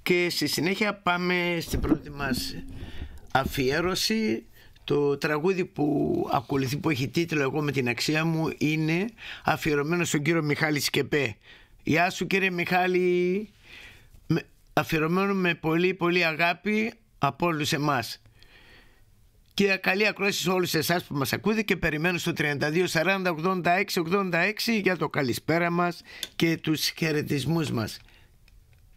και στη συνέχεια πάμε στην πρώτη μας αφιέρωση. Το τραγούδι που ακολουθεί, που έχει τίτλο «Εγώ με την αξία μου», είναι αφιερωμένο στον κύριο Μιχάλη Σκεπέ. Γεια σου κύριε Μιχάλη, αφιερωμένο με πολύ πολύ αγάπη από όλους εμάς. Και καλή ακρόαση σε όλους εσάς που μας ακούτε και περιμένω στο 32 40 86 86 για το καλησπέρα μας και τους χαιρετισμούς μας.